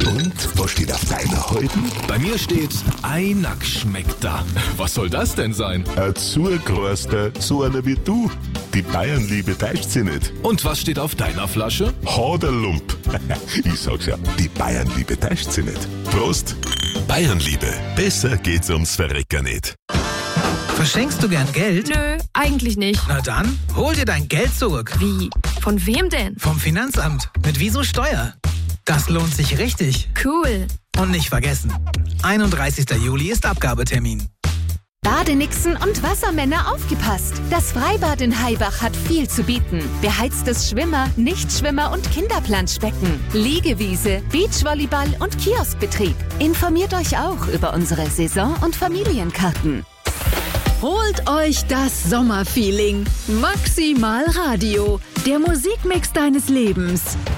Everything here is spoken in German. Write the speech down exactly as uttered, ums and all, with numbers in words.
Und, was steht auf deiner Halben? Bei mir steht Einack schmeckt da. Was soll das denn sein? Ein Zugroster, so einer wie du. Die Bayernliebe täuscht sie nicht. Und was steht auf deiner Flasche? Haderlump. Ich sag's ja, die Bayernliebe täuscht sie nicht. Prost! Bayernliebe. Besser geht's ums Verrecken nicht. Verschenkst du gern Geld? Nö, eigentlich nicht. Na dann, hol dir dein Geld zurück. Wie? Von wem denn? Vom Finanzamt. Mit Wieso Steuer. Das lohnt sich richtig. Cool. Und nicht vergessen, einunddreißigster Juli ist Abgabetermin. Badenixen und Wassermänner aufgepasst! Das Freibad in Haibach hat viel zu bieten. Beheiztes Schwimmer-, Nichtschwimmer- und Kinderplanschbecken, Liegewiese, Beachvolleyball und Kioskbetrieb. Informiert euch auch über unsere Saison- und Familienkarten. Holt euch das Sommerfeeling. Maximal Radio, der Musikmix deines Lebens.